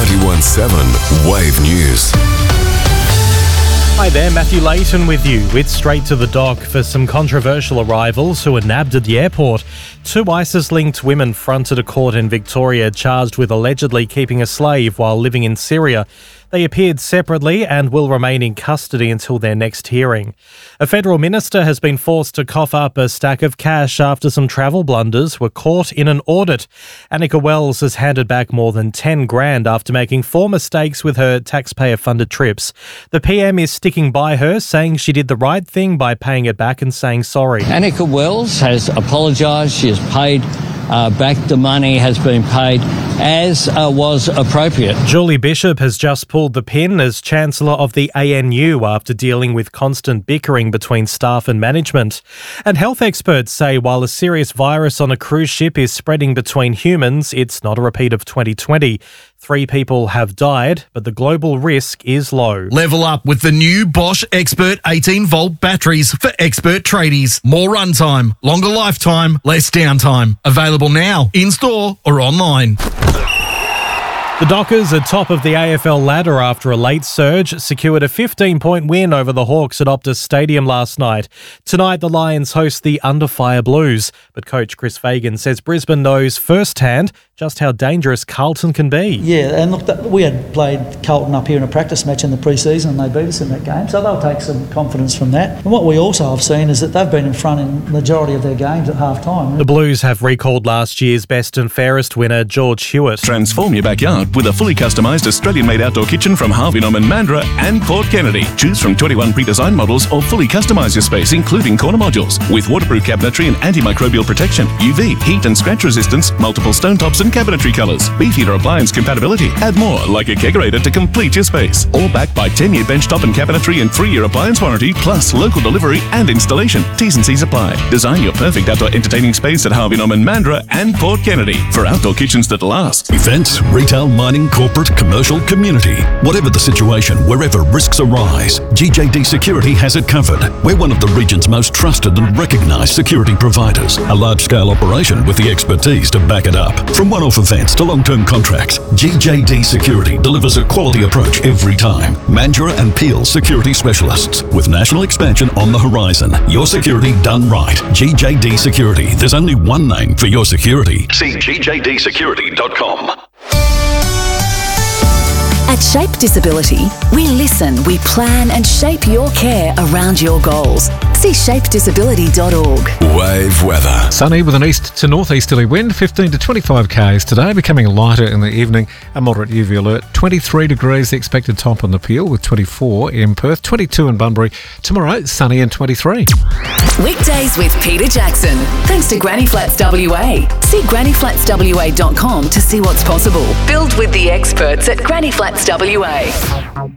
91.7 Wave News. Hi there, Matthew Layton with you. It's straight to the dock for some controversial arrivals who were nabbed at the airport. Two ISIS-linked women fronted a court in Victoria charged with allegedly keeping a slave while living in Syria. They appeared separately and will remain in custody until their next hearing. A federal minister has been forced to cough up a stack of cash after some travel blunders were caught in an audit. Annika Wells has handed back more than 10 grand after making 4 mistakes with her taxpayer-funded trips. The PM is sticking by her, saying she did the right thing by paying it back and saying sorry. Annika Wells has apologised. She has paid back the money, has been paid as was appropriate. Julie Bishop has just pulled the pin as Chancellor of the ANU after dealing with constant bickering between staff and management. And health experts say while a serious virus on a cruise ship is spreading between humans, it's not a repeat of 2020. 3 people have died, but the global risk is low. Level up with the new Bosch Expert 18-volt batteries for expert tradies. More runtime, longer lifetime, less downtime. Available now, in-store or online. The Dockers are top of the AFL ladder after a late surge secured a 15-point win over the Hawks at Optus Stadium last night. Tonight, the Lions host the Under Fire Blues, but coach Chris Fagan says Brisbane knows firsthand just how dangerous Carlton can be. Yeah, and look, we had played Carlton up here in a practice match in the pre-season and they beat us in that game, so they'll take some confidence from that. And what we also have seen is that they've been in front in the majority of their games at half-time. The Blues have recalled last year's best and fairest winner, George Hewitt. Transform your backyard with a fully customised Australian-made outdoor kitchen from Harvey Norman Mandurah and Port Kennedy. Choose from 21 pre-designed models or fully customise your space, including corner modules, with waterproof cabinetry and antimicrobial protection, UV, heat and scratch resistance, multiple stone tops and cabinetry colours, beef heater appliance compatibility. Add more, like a kegerator to complete your space. All backed by 10-year benchtop and cabinetry and 3-year appliance warranty, plus local delivery and installation. T's and C's apply. Design your perfect outdoor entertaining space at Harvey Norman Mandurah and Port Kennedy for outdoor kitchens that last. Events, retail, mining, corporate, commercial, community. Whatever the situation, wherever risks arise, GJD Security has it covered. We're one of the region's most trusted and recognised security providers. A large-scale operation with the expertise to back it up. From one-off events to long-term contracts, GJD Security delivers a quality approach every time. Mandurah and Peel Security Specialists. With national expansion on the horizon. Your security done right. GJD Security. There's only one name for your security. See gjdsecurity.com. At Shape Disability, we listen, we plan and shape your care around your goals. See shapedisability.org. Wave weather. Sunny with an east to northeasterly wind, 15 to 25 k's today, becoming lighter in the evening. A moderate UV alert. 23 degrees the expected top on the Peel, with 24 in Perth, 22 in Bunbury. Tomorrow, sunny and 23. Weekdays with Peter Jackson. Thanks to Granny Flats WA. See grannyflatswa.com to see what's possible. Build with the experts at Granny Flats WA.